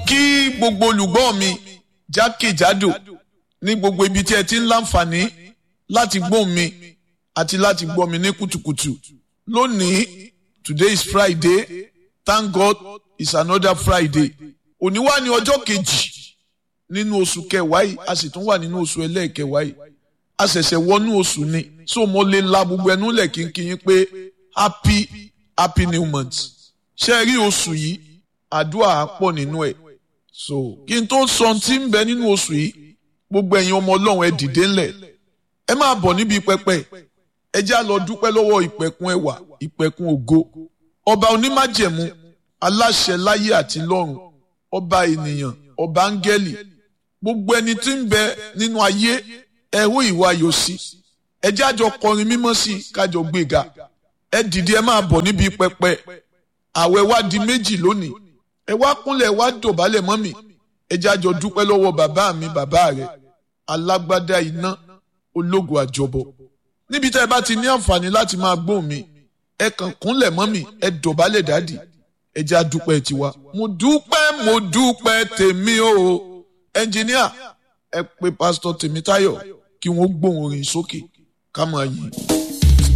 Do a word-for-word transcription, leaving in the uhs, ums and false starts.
kí gbogbo olùgbọ́ mi jákèjádò ní gbogbo ibi tí ẹ ti ń láǹfààní láti gbọ́ mi àti láti gbọ́ mi ní kùtùkùtù lónìí. Today is Friday. Thank God it's another Friday. Òní wá ní ọjọ́ kejì nínú oṣù kẹwàá yìí, a sì tún wà nínú oṣù ẹlẹ́ẹ̀kẹwàá yìí. A ṣẹ̀ṣẹ̀ wọnú oṣù ni, so mo lè la gbogbo ẹnu lẹ̀ kínkín pé happy happy new month. Ṣé rí oṣù yìí, àdúrà pọ̀ nínú ẹ̀. So kí n tó sọ tí ń bẹ nínú oṣù yìí, gbogbo ẹ̀yin ọmọ Ọlọ́run ẹ dìde ńlẹ̀. Ẹ máa bọ̀ níbi pẹpẹ. Ẹ já lọ dúpẹ́ lọ́wọ́ ìpẹ̀kun ẹwà, ìpẹ̀kun ògo. Ọba onímájẹ̀mú, aláṣẹ láyé àti lọ́run, ọba ènìyàn, ọba áńgẹ́lì. Gbogbo ẹni tí ń bẹ nínú ayé, ẹ hó ìwà ayọ̀ sí. Ẹ jẹ́ àjọ kọrin mímọ́ sí i kájọ gbéga. Ẹ dìde ẹ máa bọ̀ níbi pẹpẹ. Àwẹ̀ wá di méjì lónìí. Ẹ wá kúnlẹ̀ wá dọ̀bálẹ̀ mọ́ mi. Ẹ jẹ́ àjọ dúpẹ́ lọ́wọ́ bàbá mi bàbá rẹ̀, alágbádá iná, ológo àjọbọ. Níbi tí ẹ bá ti ní àǹfààní láti máa gbóhùn mi, ẹ kàn kúnlẹ̀ mọ́ mi, ẹ dọ̀bálẹ̀ dádì. Ẹ jẹ́ àdúpẹ́ tiwa. Mo dúpẹ́ mo dúpẹ́ tèmi o. Ẹnjìníà, ẹ pe pásítọ̀ Tèmítáyọ̀ kí wọ́n gbóhùn orin sókè ká máa yìn.